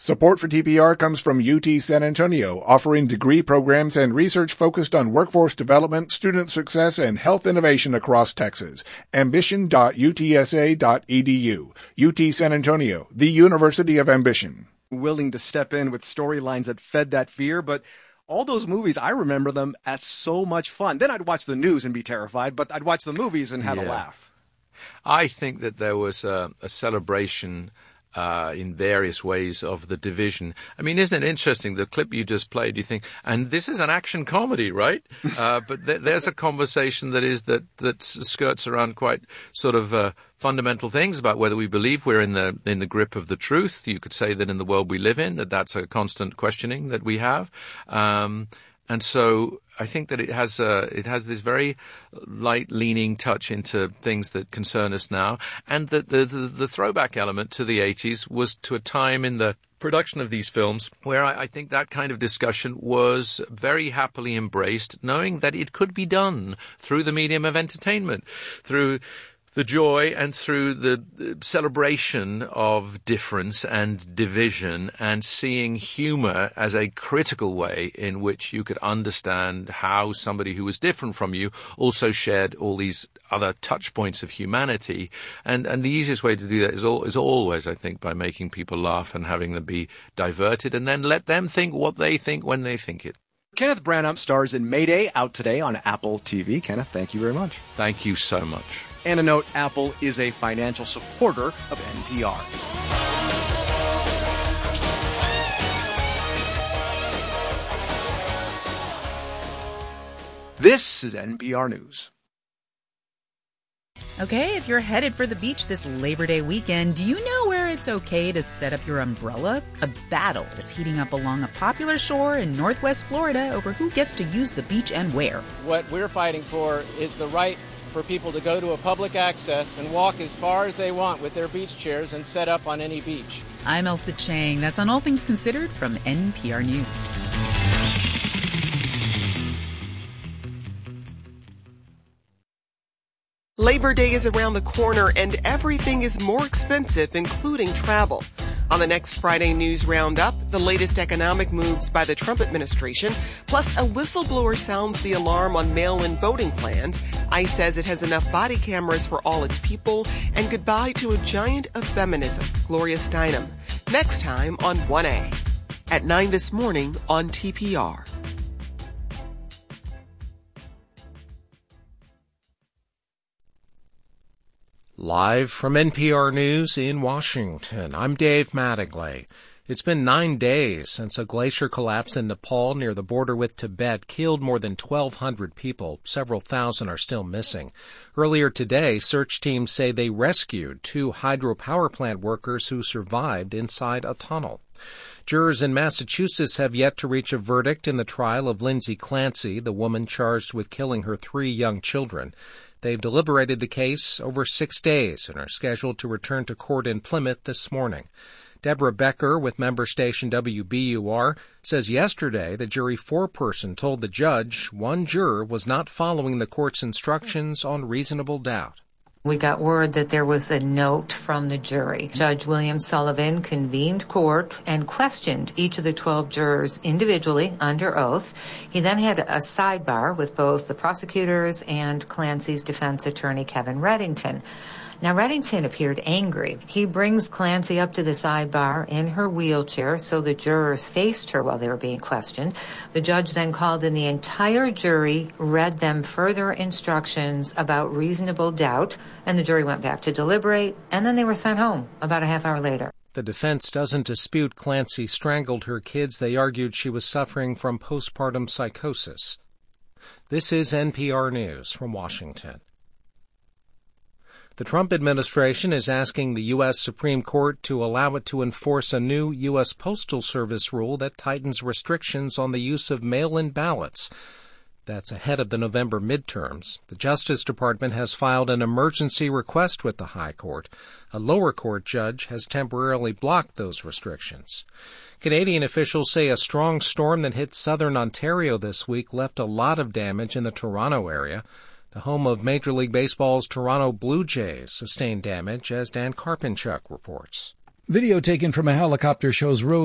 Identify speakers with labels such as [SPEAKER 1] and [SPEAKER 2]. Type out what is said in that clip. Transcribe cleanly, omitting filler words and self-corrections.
[SPEAKER 1] Support for TPR comes from UT San Antonio, offering degree programs and research focused on workforce development, student success, and health innovation across Texas. Ambition.utsa.edu. UT San Antonio, the University of Ambition.
[SPEAKER 2] Willing to step in with storylines that fed that fear, but all those movies, I remember them as so much fun. Then I'd watch the news and be terrified, but I'd watch the movies and have a laugh.
[SPEAKER 3] I think that there was a celebration in various ways of the division. I mean, isn't it interesting, the clip you just played, you think, and this is an action comedy, right? But there's a conversation that skirts around quite sort of fundamental things about whether we believe we're in the grip of the truth. You could say that in the world we live in, that's a constant questioning that we have. And so I think that it has this very light leaning touch into things that concern us now, and that the throwback element to the 80s was to a time in the production of these films where I think that kind of discussion was very happily embraced, knowing that it could be done through the medium of entertainment, through the joy and through the celebration of difference and division, and seeing humor as a critical way in which you could understand how somebody who was different from you also shared all these other touch points of humanity. And the easiest way to do that is always, I think, by making people laugh and having them be diverted, and then let them think what they think when they think it.
[SPEAKER 2] Kenneth Branagh stars in Mayday, out today on Apple TV. Kenneth, thank you very much.
[SPEAKER 3] Thank you so much.
[SPEAKER 2] And a note, Apple is a financial supporter of NPR. This is NPR News.
[SPEAKER 4] Okay, if you're headed for the beach this Labor Day weekend, do you know where it's okay to set up your umbrella? A battle is heating up along a popular shore in Northwest Florida over who gets to use the beach and where.
[SPEAKER 5] What we're fighting for is the right for people to go to a public access and walk as far as they want with their beach chairs and set up on any beach.
[SPEAKER 4] I'm Elsa Chang. That's on All Things Considered from NPR News.
[SPEAKER 6] Labor Day is around the corner and everything is more expensive, including travel. On the next Friday News Roundup, the latest economic moves by the Trump administration, plus a whistleblower sounds the alarm on mail-in voting plans. ICE says it has enough body cameras for all its people, and goodbye to a giant of feminism, Gloria Steinem. Next time on 1A. At 9 this morning on TPR.
[SPEAKER 7] Live from NPR News in Washington, I'm Dave Mattingly. It's been 9 days since a glacier collapse in Nepal near the border with Tibet killed more than 1,200 people. Several thousand are still missing. Earlier today, search teams say they rescued 2 hydropower plant workers who survived inside a tunnel. Jurors in Massachusetts have yet to reach a verdict in the trial of Lindsay Clancy, the woman charged with killing her 3 young children. They've deliberated the case over 6 days and are scheduled to return to court in Plymouth this morning. Deborah Becker with member station WBUR says yesterday the jury foreperson told the judge one juror was not following the court's instructions on reasonable doubt.
[SPEAKER 8] We got word that there was a note from the jury. Judge William Sullivan convened court and questioned each of the 12 jurors individually under oath. He then had a sidebar with both the prosecutors and Clancy's defense attorney, Kevin Reddington. Now, Reddington appeared angry. He brings Clancy up to the sidebar in her wheelchair so the jurors faced her while they were being questioned. The judge then called in the entire jury, read them further instructions about reasonable doubt, and the jury went back to deliberate, and then they were sent home about a half hour later.
[SPEAKER 7] The defense doesn't dispute Clancy strangled her kids. They argued she was suffering from postpartum psychosis. This is NPR News from Washington. The Trump administration is asking the U.S. Supreme Court to allow it to enforce a new U.S. Postal Service rule that tightens restrictions on the use of mail-in ballots. That's ahead of the November midterms. The Justice Department has filed an emergency request with the High Court. A lower court judge has temporarily blocked those restrictions. Canadian officials say a strong storm that hit southern Ontario this week left a lot of damage in the Toronto area. The home of Major League Baseball's Toronto Blue Jays sustained damage, as Dan Karpinchuk reports.
[SPEAKER 9] Video taken from a helicopter shows roads